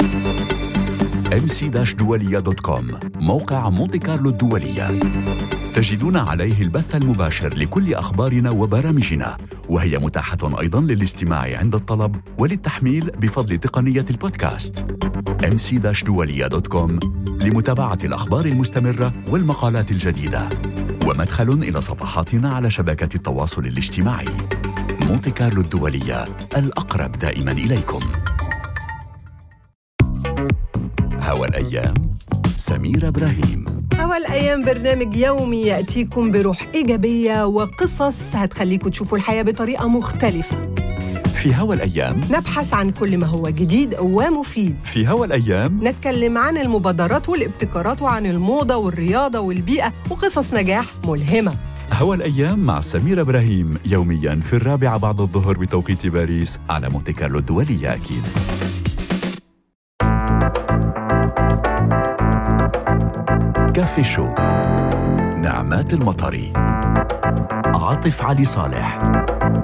mc-dualia.com موقع مونتي كارلو الدولية. تجدون عليه البث المباشر لكل أخبارنا وبرامجنا، وهي متاحة أيضاً للاستماع عند الطلب وللتحميل بفضل تقنية البودكاست. mc-dualia.com لمتابعة الأخبار المستمرة والمقالات الجديدة، ومدخل إلى صفحاتنا على شبكة التواصل الاجتماعي. مونتي كارلو الدولية، الأقرب دائماً إليكم. هوا الأيام، سميرة إبراهيم. هوا الأيام برنامج يومي يأتيكم بروح إيجابية وقصص هتخليكم تشوفوا الحياة بطريقة مختلفة. في هوا الأيام نبحث عن كل ما هو جديد ومفيد. في هوا الأيام نتكلم عن المبادرات والابتكارات وعن الموضة والرياضة والبيئة وقصص نجاح ملهمة. هوا الأيام مع سميرة إبراهيم، يومياً في 4 بعد الظهر بتوقيت باريس على مونتي كارلو الدولية. أكيد. كافي شو، نعمات المطري، عاطف علي صالح.